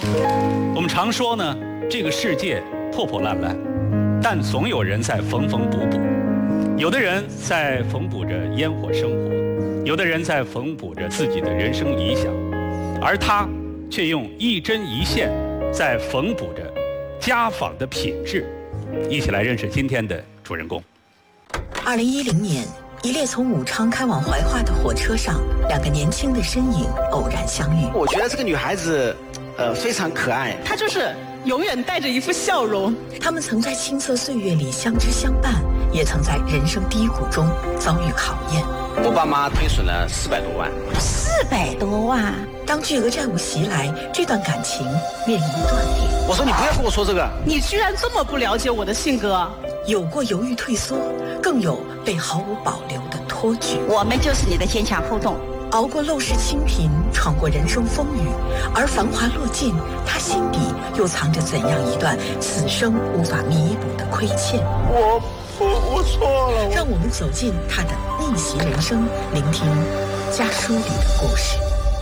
我们常说呢，这个世界破破烂烂，但总有人在缝缝补补。有的人在缝补着烟火生活，有的人在缝补着自己的人生理想，而他却用一针一线在缝补着家访的品质。一起来认识今天的主人公。 2010年，一列从武昌开往怀化的火车上，两个年轻的身影偶然相遇。 我觉得这个女孩子，非常可爱。 她就是永远带着一副笑容。 他们曾在青涩岁月里相知相伴，也曾在人生低谷中遭遇考验。 我爸妈亏损了400多万。 400多万！当巨额债务袭来，这段感情面临断裂。 我说你不要跟我说这个。 你居然这么不了解我的性格。 有过犹豫退缩，更有被毫无保留的托举。 我们就是你的牵强后盾。 熬过陋室清贫，闯过人生风雨，而繁华落尽，他心底又藏着怎样一段此生无法弥补的亏欠？ 我错了。 让我们走进他的逆袭人生，聆听家书里的故事。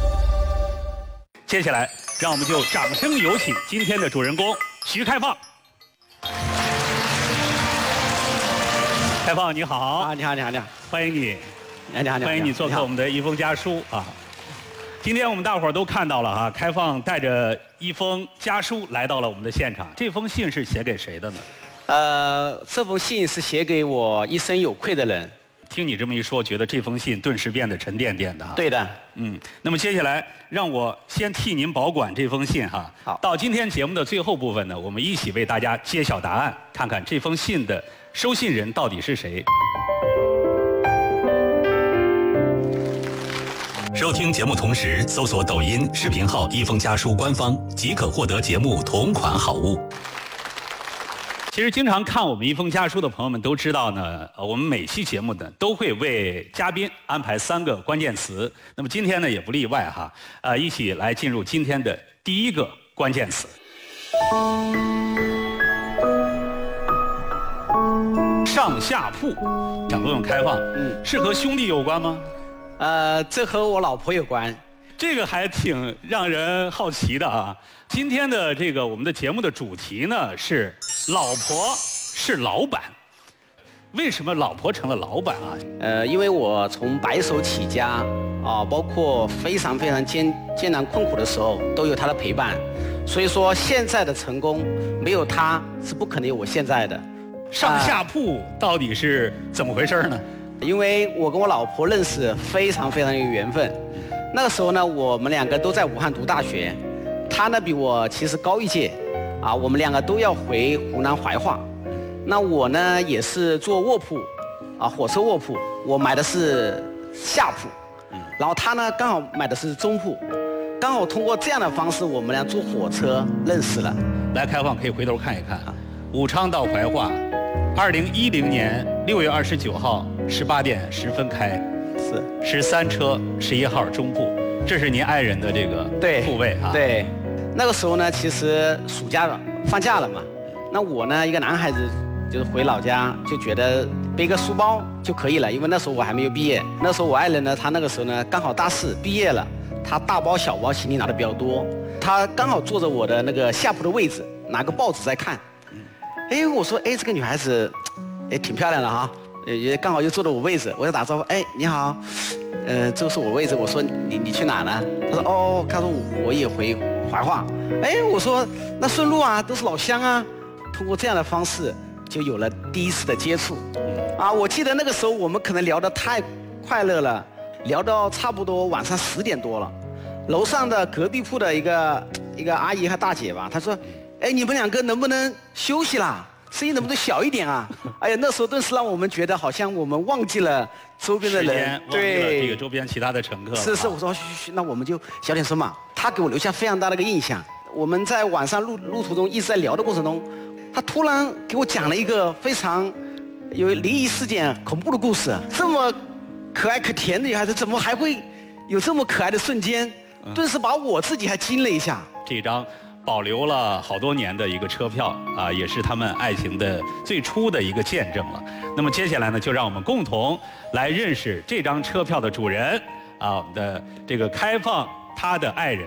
接下来，让我们就掌声有请今天的主人公徐开放。开放你好啊，你好， 欢迎你。 你好， 欢迎你做客我们的一封家书啊！今天我们大伙儿都看到了啊，开放带着一封家书来到了我们的现场。这封信是写给谁的呢？ 这封信是写给我一生有愧的人。 听你这么一说，觉得这封信顿时变得沉甸甸的哈。 对的。 那么接下来让我先替您保管这封信哈。 好。 到今天节目的最后部分呢，我们一起为大家揭晓答案，看看这封信的收信人到底是谁。收听节目同时，搜索抖音视频号“一封家书”官方，即可获得节目同款好物。其实经常看我们一封家书的朋友们都知道呢，我们每期节目呢都会为嘉宾安排3个关键词。那么今天呢也不例外哈，一起来进入今天的第一个关键词。上下铺，想问问开放，是和兄弟有关吗？ 这和我老婆有关。 这个还挺让人好奇的啊。今天的这个我们的节目的主题呢是老婆是老板。为什么老婆成了老板啊？ 因为我从白手起家啊，包括非常非常艰难困苦的时候，都有她的陪伴。所以说现在的成功没有她是不可能有我现在的。 上下铺到底是怎么回事呢？ 因为我跟我老婆认识非常非常有缘分。那个时候呢，我们2个都在武汉读大学，她呢比我其实高一届，啊，我们2个都要回湖南怀化。那我呢也是坐卧铺，啊，火车卧铺，我买的是下铺，然后她呢刚好买的是中铺，刚好通过这样的方式，我们俩坐火车认识了。 来，开放可以回头看一看啊，武昌到怀化。2010年6月29号18点10分开，是13车11号中部，这是您爱人的这个铺位啊。 对，那个时候呢，其实暑假放假了嘛，那我呢一个男孩子就是回老家，就觉得背个书包就可以了，因为那时候我还没有毕业。那时候我爱人呢，他那个时候呢刚好大4毕业了，他大包小包行李拿的比较多，他刚好坐着我的那个下铺的位置，拿个报纸在看。我说这个女孩子，挺漂亮的哈，也刚好又坐着我位置，我就打招呼，你好，这个是我位置，我说你去哪呢？他说哦，他说我也回怀化，我说那顺路啊，都是老乡啊，通过这样的方式就有了第一次的接触，啊，我记得那个时候我们可能聊得太快乐了，聊到差不多晚上10点多了，楼上的隔壁铺的一个阿姨和大姐吧，她说。你们2个能不能休息啦？声音能不能小一点啊？哎呀，那时候顿时让我们觉得好像我们忘记了周边的人， 对这个周边其他的乘客。 是，我说嘘，那我们就小点声嘛。他给我留下非常大的一个印象。我们在晚上路途中一直在聊的过程中，他突然给我讲了一个非常有灵异事件、恐怖的故事。这么可爱可甜的女孩子，怎么还会有这么可爱的瞬间？顿时把我自己还惊了一下。 这张保留了好多年的一个车票啊，也是他们爱情的最初的一个见证了。那么接下来呢，就让我们共同来认识这张车票的主人啊，我们的这个开放他的爱人。